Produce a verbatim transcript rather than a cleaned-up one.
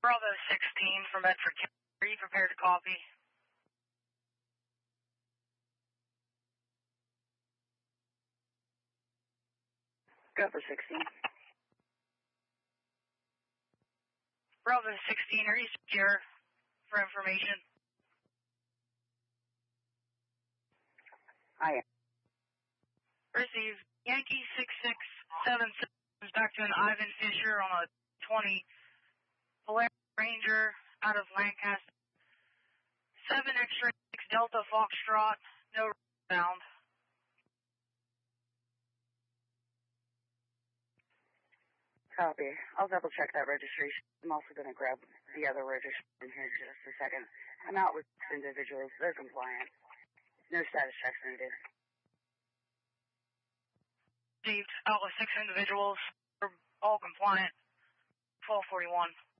Bravo sixteen from Bedford County. Are you prepared to copy? Go for sixteen. Bravo sixteen, are you secure for information? I am. Receive Yankee six six seven seven back to an Ivan Fisher on a twenty Polaris Ranger out of Lancaster. seven X-ray six Delta Foxtrot, no bound. Copy. I'll double check that registration. I'm also going to grab the other registration here in just a second. I'm out with individuals. They're compliant. No status checks needed. Received out with six individuals. They're all compliant. twelve forty-one.